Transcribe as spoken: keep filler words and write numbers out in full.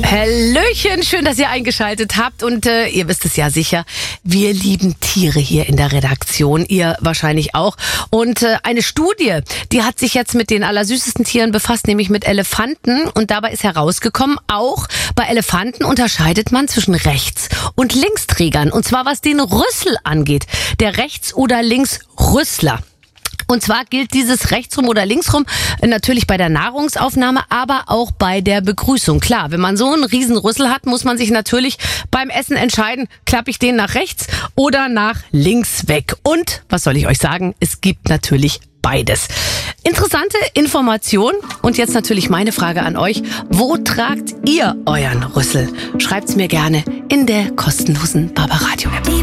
Hallöchen, schön, dass ihr eingeschaltet habt und äh, ihr wisst es ja sicher, wir lieben Tiere hier in der Redaktion, ihr wahrscheinlich auch. Und äh, eine Studie, die hat sich jetzt mit den allersüßesten Tieren befasst, nämlich mit Elefanten, und dabei ist herausgekommen, auch bei Elefanten unterscheidet man zwischen Rechts- und Linksträgern, und zwar was den Rüssel angeht, der Rechts- oder Linksrüssler. Und zwar gilt dieses rechtsrum oder linksrum natürlich bei der Nahrungsaufnahme, aber auch bei der Begrüßung. Klar, wenn man so einen riesen Rüssel hat, muss man sich natürlich beim Essen entscheiden, klappe ich den nach rechts oder nach links weg. Und, was soll ich euch sagen, es gibt natürlich beides. Interessante Information. Und jetzt natürlich meine Frage an euch. Wo tragt ihr euren Rüssel? Schreibt's mir gerne in der kostenlosen Barbaradio App.